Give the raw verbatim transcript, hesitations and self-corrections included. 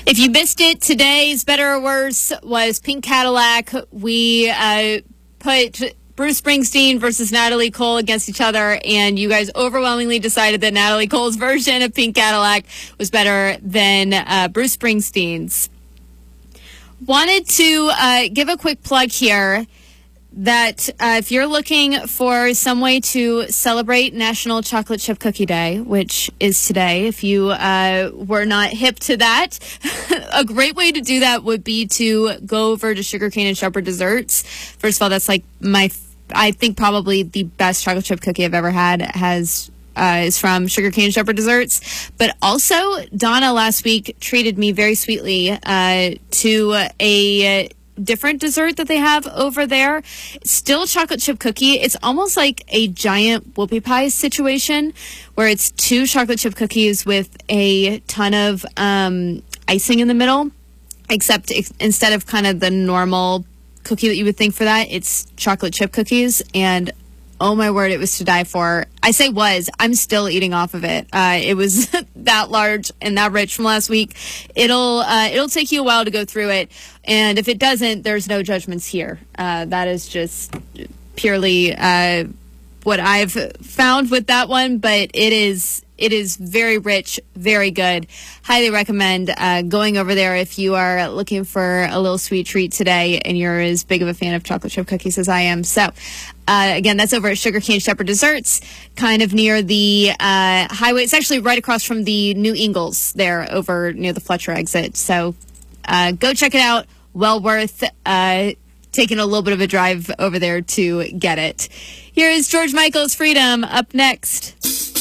If you missed it, today's Better or Worse was Pink Cadillac. We uh, put Bruce Springsteen versus Natalie Cole against each other, and you guys overwhelmingly decided that Natalie Cole's version of Pink Cadillac was better than uh, Bruce Springsteen's. Wanted to uh, give a quick plug here that uh, if you're looking for some way to celebrate National Chocolate Chip Cookie Day, which is today, if you uh, were not hip to that, a great way to do that would be to go over to Sugarcane and Shepherd Desserts. First of all, that's like my, I think probably the best chocolate chip cookie I've ever had has Uh, is from Sugarcane and Shepherd Desserts. But also, Donna last week treated me very sweetly uh, to a different dessert that they have over there. Still chocolate chip cookie. It's almost like a giant whoopie pie situation where it's two chocolate chip cookies with a ton of um, icing in the middle, except ex- instead of kind of the normal cookie that you would think for that, it's chocolate chip cookies. And oh my word, it was to die for. I say was. I'm still eating off of it. Uh, it was that large and that rich from last week. It'll uh, it'll take you a while to go through it, and if it doesn't, there's no judgments here. Uh, that is just purely uh, what I've found with that one, but it is it is very rich, very good. Highly recommend uh, going over there if you are looking for a little sweet treat today and you're as big of a fan of chocolate chip cookies as I am. So, uh, again, that's over at Sugarcane Shepherd Desserts, kind of near the uh, highway. It's actually right across from the New Ingalls there over near the Fletcher exit. So uh, go check it out. Well worth uh, taking a little bit of a drive over there to get it. Here is George Michael's Freedom up next.